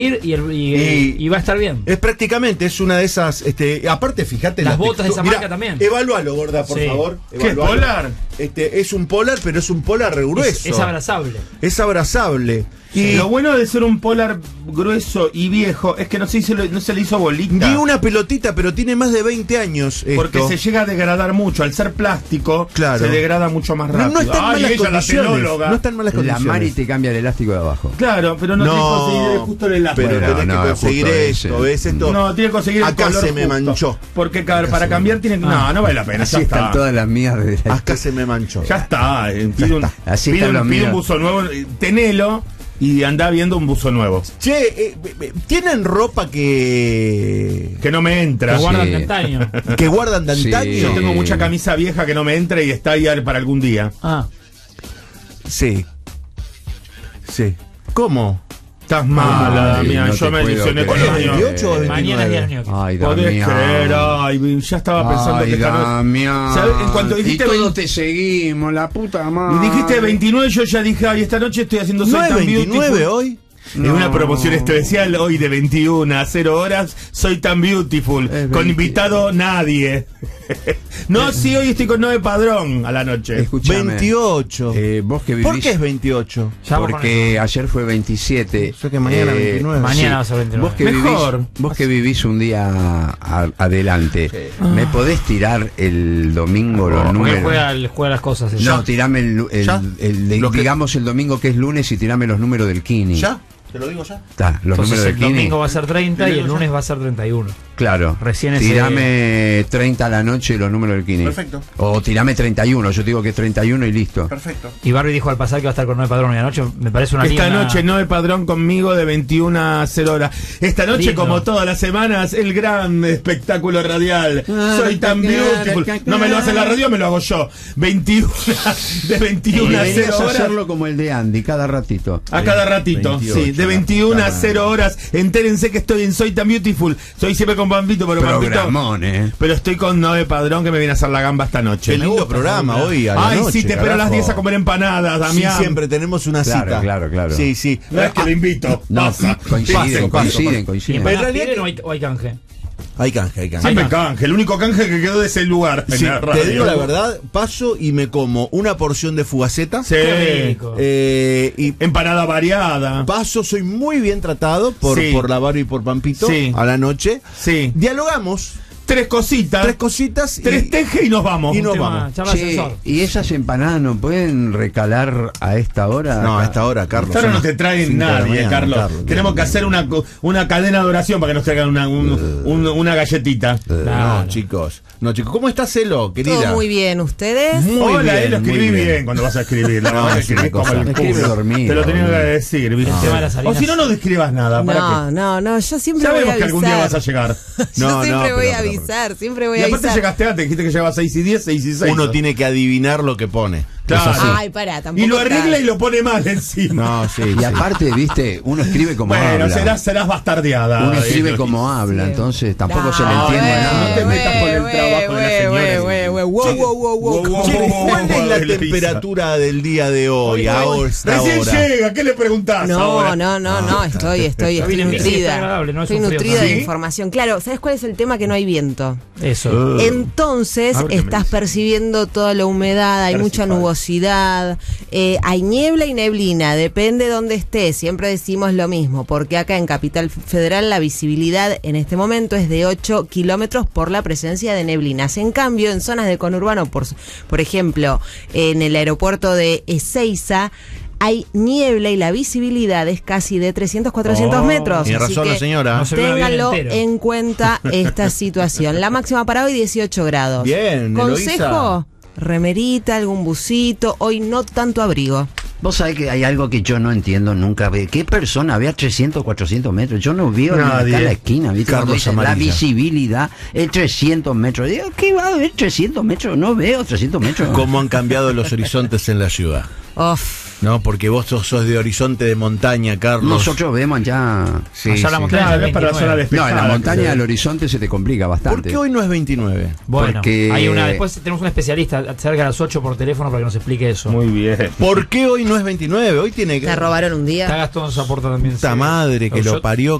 y va a estar bien. Es prácticamente, es una de esas, aparte fíjate las botas de esa marca también. Evalúalo, gorda, por favor. ¿Qué es Polar? Es un Polar, pero es un Polar grueso. Es abrazable. Es abrazable. Y lo bueno de ser un Polar grueso y viejo es que no se le hizo bolita. Ni una pelotita, pero tiene más de 20 años. Porque se llega a degradar mucho. Al ser plástico, se degrada mucho más rápido. No está en malas condiciones. No está en malas condiciones. La Mari te cambia el elástico de abajo. Claro, pero no tiene que conseguir justo el elástico. Pero tenés que conseguir esto, ¿ves esto? No, tiene que conseguir el color Acá se me manchó. Porque para cambiar tiene que... No vale la pena. Así están todas las mías. Acá se me manchó. Ya está. Así están los míos. Pide un buzo nuevo, tenelo. Y anda viendo un buzo nuevo. Che, ¿tienen ropa que no me entra? Que guardan de antaño. ¿Que guardan de antaño? Sí. Yo tengo mucha camisa vieja que no me entra y está ahí para algún día. Sí. ¿Cómo? Estás mala, Damián. No, yo me ilusioné con los niños. ¿28 o 29? Mañana es día de ñoqui. Ay, Podés creer, ya estaba pensando que Damián. ¿Sabes? En cuanto dijiste y todos te seguimos, la puta madre. Dijiste 29, yo ya dije, esta noche estoy haciendo Soy Tan 29 Beautiful. Hoy. Es una promoción especial hoy de 21 a 0 horas. Soy Tan Beautiful. Con invitado nadie. No, sí, hoy estoy con Noé Padrón a la noche. Escuchame, 28. Vos que vivís. ¿Por qué es 28? Porque ayer fue 27. O sea que mañana 29. Mañana va a ser 29. Vos que vivís un día adelante, ¿me podés tirar el domingo los números? Juega las cosas. No, tirame digamos el domingo que es lunes y tirame los números del Kini. ¿Ya? ¿Te lo digo ya? Los números del el Kini. domingo va a ser 30 y el lunes va a ser 31. Claro. Recién tirame 30 a la noche y los números del Kini. Perfecto. O tirame 31, yo digo que es 31 y listo. Perfecto. Y Barbie dijo al pasar que va a estar con Noé Padrón y anoche me parece una Esta noche Noé Padrón conmigo de 21 a 0 horas. Esta noche, lindo, como todas las semanas, el gran espectáculo radial. Soy Tan Beautiful. No me lo hace la radio, me lo hago yo. 21 de 21 a 0 horas. Hacerlo como el de Andy, cada ratito. A cada ratito, 28, sí. De 21 a 0 horas. Entérense que estoy en Soy Tan Beautiful. Soy siempre con Pampito, pero Pampito. Pero estoy con Noé Padrón que me viene a hacer la gamba esta noche. Qué lindo programa hoy a la noche, sí, te espero a las 10 a comer empanadas, Damián. Sí, siempre tenemos una cita. Claro. Sí. No es que le invito. No, coinciden. ¿En realidad o hay canje? Hay canje. Siempre canje. El único canje que quedó de ese lugar. Sí, te digo la verdad, paso y me como una porción de fugaceta. Sí. Y empanada variada. Paso, soy muy bien tratado por la Barbie y por Pampito a la noche. Sí. Dialogamos. Tres cositas. Tres tejes y nos vamos. ¿Y esas empanadas no pueden recalar a esta hora? No, a esta hora, Carlos. A esta hora no te traen nadie, Carlos. Tenemos que hacer una cadena de oración para que nos traigan una galletita. No, chicos. ¿Cómo estás, Celo, querida? Todo muy bien, ¿ustedes? Hola, lo escribí bien cuando vas a escribir. Escribí como el culo. Te lo tenía que decir, ¿viste? O si no describas nada. No, yo siempre voy a avisar. Sabemos que algún día vas a llegar. Yo siempre voy a avisar, siempre voy a avisar. Y aparte llegaste antes, dijiste que llegabas 6 y 10, 6 y 6. Uno tiene que adivinar lo que pone. Claro. Ay, pará, tampoco. Y lo arregla y lo pone mal encima. No, sí. Y aparte, viste, uno escribe como habla. Bueno, serás bastardeada. Uno escribe como habla, entonces tampoco se le entiende nada. No te metas con el trabajo de la señora. ¿Cuál es la temperatura del día de hoy? Recién llega, ¿qué le preguntás ahora? No, estoy nutrida. Estoy nutrida de información. Claro, ¿sabes cuál es el tema? Que no hay viento. Eso. Entonces estás percibiendo toda la humedad, hay mucha nubosidad, hay niebla y neblina, depende de dónde estés, siempre decimos lo mismo, porque acá en Capital Federal la visibilidad en este momento es de 8 kilómetros por la presencia de neblinas. En cambio, en zonas de conurbano, por ejemplo, en el aeropuerto de Ezeiza, hay niebla y la visibilidad es casi de 300-400 metros. Tiene razón la señora. Ténganlo en cuenta esta situación. La máxima para hoy 18 grados. Bien, consejo, remerita, algún busito, hoy no tanto abrigo. Vos sabés que hay algo que yo no entiendo nunca. ¿Qué persona ve a 300, 400 metros? Yo no veo ni acá en la esquina, ¿viste? La visibilidad es 300 metros. Digo, ¿qué va a ver 300 metros? No veo 300 metros. ¿Cómo han cambiado los horizontes en la ciudad? No, porque vos sos de horizonte de montaña, Carlos. Nosotros vemos ya. Sí, allá la montaña es para la zona despejada. No, en la montaña del horizonte se te complica bastante. ¿Por qué hoy no es 29? Bueno, porque después tenemos un especialista cerca de las 8 por teléfono para que nos explique eso. Muy bien. ¿Por qué hoy no es 29? Hoy tiene que. Te robaron un día. Gastón nos aporta también. Puta madre que lo parió.